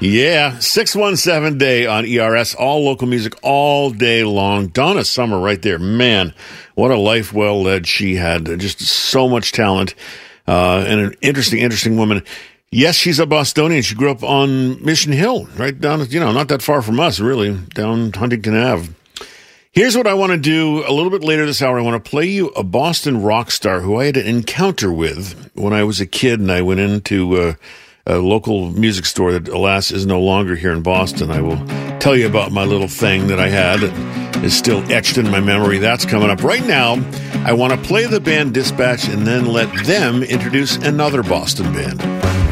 Yeah, 617 day on ERS, all local music all day long. Donna Summer right there. Man, what a life well led she had. Just so much talent and an interesting woman. Yes, she's a Bostonian. She grew up on Mission Hill, right down, not that far from us, really, down Huntington Ave. Here's what I want to do a little bit later this hour. I want to play you a Boston rock star who I had an encounter with when I was a kid, and I went into a local music store that, alas, is no longer here in Boston. I will tell you about my little thing that I had. It is still etched in my memory. That's coming up. Right now, I want to play the band Dispatch and then let them introduce another Boston band.